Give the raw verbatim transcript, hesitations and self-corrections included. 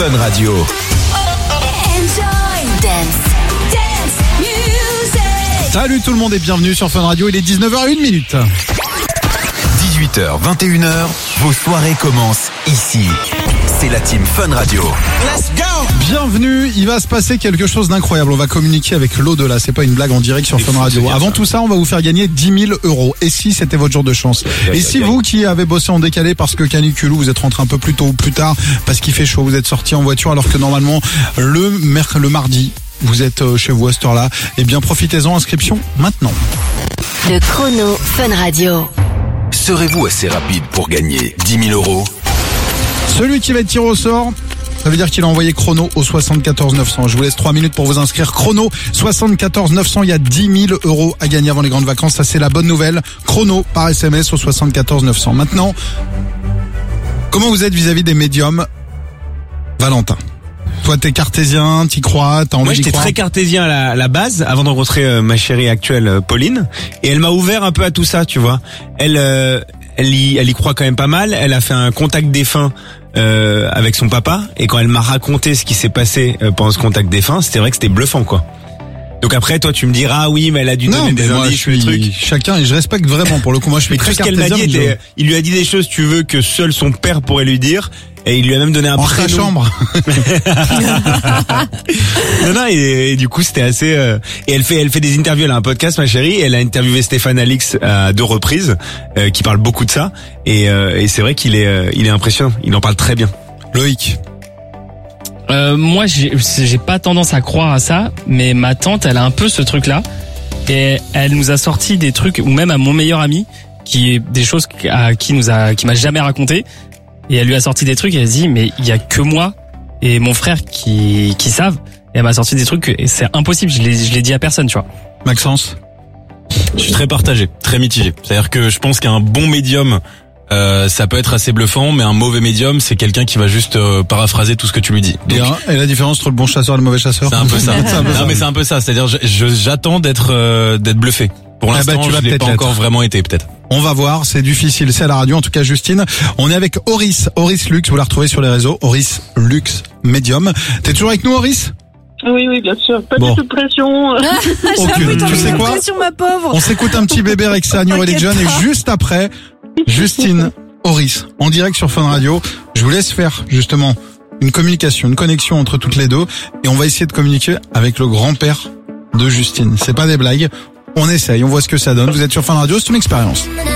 Fun Radio. Enjoy dance, dance music. Salut tout le monde et bienvenue sur Fun Radio, il est dix-neuf heures une minute. dix-huit heures, vingt et une heures, vos soirées commencent ici. C'est la team Fun Radio. Let's go! Bienvenue, il va se passer quelque chose d'incroyable. On va communiquer avec l'au-delà, c'est pas une blague en direct sur Fun Radio. Avant tout ça, on va vous faire gagner dix mille euros. Et si c'était votre jour de chance? Et si vous qui avez bossé en décalé parce que canicule, vous êtes rentré un peu plus tôt ou plus tard parce qu'il fait chaud, vous êtes sorti en voiture alors que normalement le, merc- le mardi, vous êtes chez vous à cette heure-là, eh bien profitez-en, inscription maintenant. Le chrono Fun Radio. Serez-vous assez rapide pour gagner dix mille euros? Celui qui va être tiré au sort, ça veut dire qu'il a envoyé chrono au soixante-quatorze neuf cents. Je vous laisse trois minutes pour vous inscrire. Chrono soixante-quatorze neuf cents, il y a dix mille euros à gagner avant les grandes vacances. Ça, c'est la bonne nouvelle. Chrono par S M S au soixante-quatorze neuf cents. Maintenant, comment vous êtes vis-à-vis des médiums, Valentin? Toi, t'es cartésien, t'y crois, t'as envie Moi, d'y j'étais croire? très cartésien à la, à la base, avant de rencontrer euh, ma chérie actuelle, euh, Pauline. Et elle m'a ouvert un peu à tout ça, tu vois. Elle, euh, elle y, elle y croit quand même pas mal. Elle a fait un contact défunt euh, avec son papa. Et quand elle m'a raconté ce qui s'est passé euh, pendant ce contact défunt, c'était vrai que c'était bluffant, quoi. Donc après, toi, tu me diras, ah oui, mais elle a dû Non, donner mais des moi, je indices, suis des trucs. chacun, et je respecte vraiment pour le coup. Moi, je suis Mais très tout ce qu'elle m'a cartésien. dit, mais je- était, il lui a dit des choses, tu veux, que seul son père pourrait lui dire. Et il lui a même donné un En ta prénom. chambre. Non, non, et, et du coup, c'était assez... euh, et elle fait elle fait des interviews, elle a un podcast, ma chérie, et elle a interviewé Stéphane Alix à deux reprises, euh, qui parle beaucoup de ça. Et, euh, et c'est vrai qu'il est, euh, il est impressionnant, il en parle très bien. Loïc. Euh, moi, j'ai j'ai pas tendance à croire à ça, mais ma tante, elle a un peu ce truc-là, et elle nous a sorti des trucs, ou même à mon meilleur ami, qui est des choses à, qui nous a, qui m'a jamais raconté, et elle lui a sorti des trucs, et elle a dit, mais il y a que moi et mon frère qui qui savent, et elle m'a sorti des trucs, et c'est impossible, je l'ai je l'ai dit à personne, tu vois. Maxence. Je suis très partagé, très mitigé. C'est-à-dire que je pense qu'un bon médium, euh, ça peut être assez bluffant, mais un mauvais médium, c'est quelqu'un qui va juste euh, paraphraser tout ce que tu lui dis. Et, Donc, hein, et la différence entre le bon chasseur et le mauvais chasseur? c'est un peu ça. C'est un peu non, ça. mais c'est un peu ça. C'est-à-dire, je, je- j'attends d'être euh, d'être bluffé. Pour Ah l'instant, bah, tu vas je l'ai peut-être pas l'être. encore vraiment été, peut-être. On va voir, c'est difficile, c'est à la radio. En tout cas, Justine, on est avec Oris, Oris Lux, vous la retrouvez sur les réseaux, Oris Lux Medium. T'es toujours avec nous, Oris? Oui, oui, bien sûr. Pas Bon. du tout de pression. Aucune. Tu sais quoi? ma pauvre. On s'écoute un petit bébé avec ça, New Religion, et juste après, Justine, Oris, en direct sur Fun Radio. Je vous laisse faire, justement, une communication, une connexion entre toutes les deux, et on va essayer de communiquer avec le grand-père de Justine. C'est pas des blagues. On essaye, on voit ce que ça donne. Vous êtes sur Fun Radio, c'est une expérience.